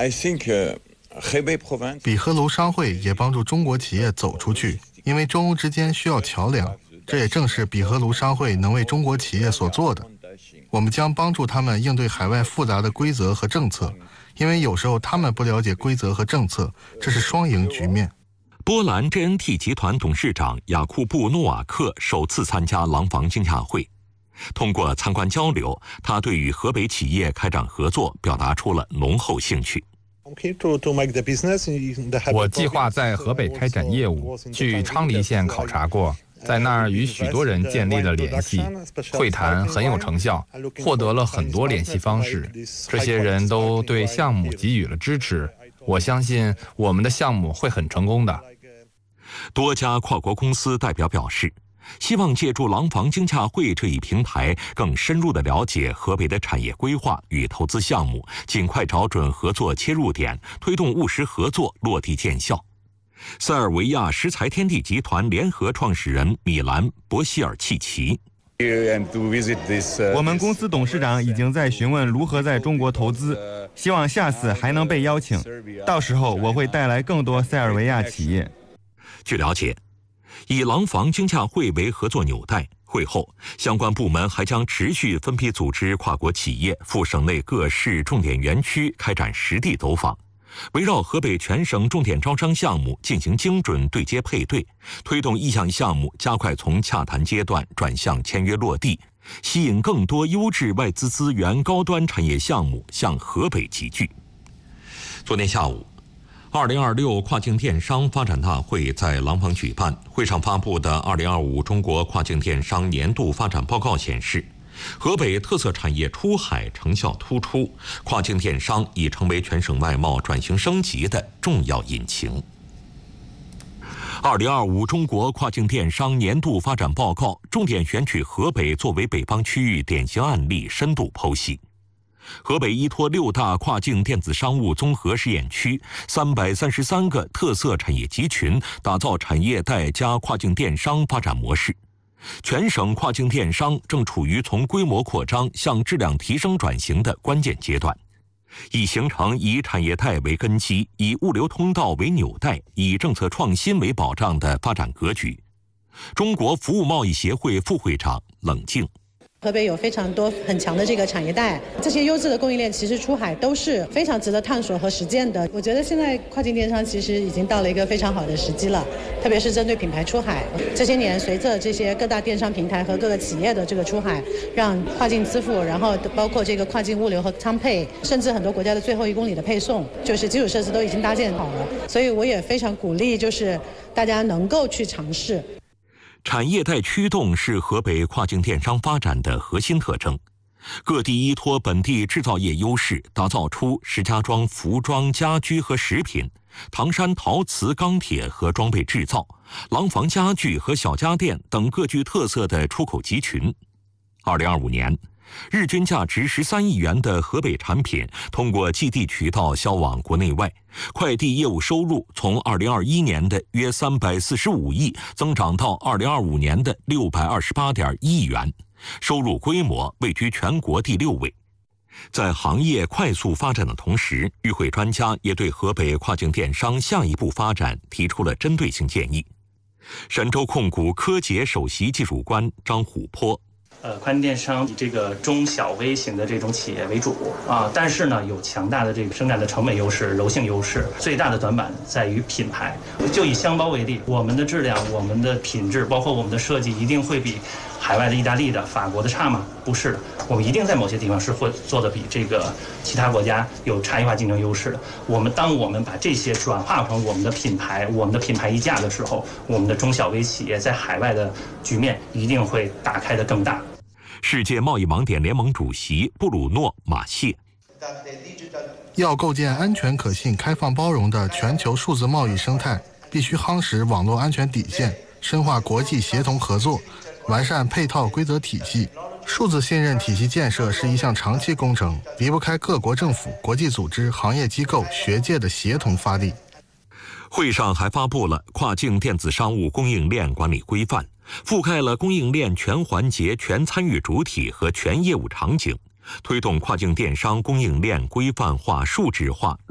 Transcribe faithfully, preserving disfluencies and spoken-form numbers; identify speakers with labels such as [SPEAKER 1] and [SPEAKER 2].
[SPEAKER 1] I think
[SPEAKER 2] 比荷卢商会也帮助中国企业走出去，因为中欧之间需要桥梁，这也正是比荷卢商会能为中国企业所做的。我们将帮助他们应对海外复杂的规则和政策，因为有时候他们不了解规则和政策，这是双赢局面。
[SPEAKER 3] 波兰 J N T 集团董事长雅库布·诺瓦克首次参加廊坊竞价会，通过参观交流，他对与河北企业开展合作表达出了浓厚兴趣。
[SPEAKER 4] 我计划在河北开展业务，去昌黎县考察过，在那儿与许多人建立了联系，会谈很有成效，获得了很多联系方式。这些人都对项目给予了支持，我相信我们的项目会很成功的。
[SPEAKER 3] 多家跨国公司代表表示，希望借助廊坊竞价会这一平台，更深入地了解河北的产业规划与投资项目，尽快找准合作切入点，推动务实合作落地见效。塞尔维亚石材天地集团联合创始人米兰·博希尔契奇。
[SPEAKER 5] 我们公司董事长已经在询问如何在中国投资，希望下次还能被邀请，到时候我会带来更多塞尔维亚企业。
[SPEAKER 3] 据了解，以廊坊竞价会为合作纽带，会后相关部门还将持续分批组织跨国企业赴省内各市重点园区开展实地走访，围绕河北全省重点招商项目进行精准对接配对，推动意向项目加快从洽谈阶段转向签约落地，吸引更多优质外资资源高端产业项目向河北集聚。昨天下午，二零二六跨境电商发展大会在廊坊举办。会上发布的二零二五中国跨境电商年度发展报告显示，河北特色产业出海成效突出，跨境电商已成为全省外贸转型升级的重要引擎。二零二五中国跨境电商年度发展报告重点选取河北作为北方区域典型案例，深度剖析。河北依托六大跨境电子商务综合试验区、三百三十三个特色产业集群，打造产业带加跨境电商发展模式。全省跨境电商正处于从规模扩张向质量提升转型的关键阶段，已形成以产业带为根基、以物流通道为纽带、以政策创新为保障的发展格局。中国服务贸易协会副会长冷静。
[SPEAKER 6] 河北有非常多很强的这个产业带，这些优质的供应链其实出海都是非常值得探索和实践的。我觉得现在跨境电商其实已经到了一个非常好的时机了，特别是针对品牌出海。这些年随着这些各大电商平台和各个企业的这个出海，让跨境支付，然后包括这个跨境物流和仓配，甚至很多国家的最后一公里的配送，就是基础设施都已经搭建好了。所以我也非常鼓励，就是大家能够去尝试。
[SPEAKER 3] 产业带驱动是河北跨境电商发展的核心特征，各地依托本地制造业优势，打造出石家庄服装、家居和食品、唐山陶瓷、钢铁和装备制造、廊坊家具和小家电等各具特色的出口集群。二零二五年，日均价值十三亿元的河北产品通过寄递渠道销往国内外，快递业务收入从二零二一年的约三百四十五亿增长到二零二五年的六百二十八点一亿元，收入规模位居全国第六位。在行业快速发展的同时，与会专家也对河北跨境电商下一步发展提出了针对性建议。神州控股科杰首席技术官张虎坡。
[SPEAKER 7] 呃，跨境电商以这个中小微型的这种企业为主啊，但是呢，有强大的这个生产的成本优势、柔性优势。最大的短板在于品牌。就以箱包为例，我们的质量、我们的品质，包括我们的设计，一定会比海外的意大利的、法国的差吗？不是的，我们一定在某些地方是会做的比这个其他国家有差异化竞争优势的。我们当我们把这些转化成我们的品牌、我们的品牌溢价的时候，我们的中小微企业在海外的局面一定会打开的更大。
[SPEAKER 3] 世界贸易网点联盟主席布鲁诺·马谢。
[SPEAKER 2] 要构建安全、可信、开放、包容的全球数字贸易生态，必须夯实网络安全底线，深化国际协同合作，完善配套规则体系。数字信任体系建设是一项长期工程，离不开各国政府、国际组织、行业机构、学界的协同发力。
[SPEAKER 3] 会上还发布了跨境电子商务供应链管理规范，覆盖了供应链全环节、全参与主体和全业务场景，推动跨境电商供应链规范化、数字化。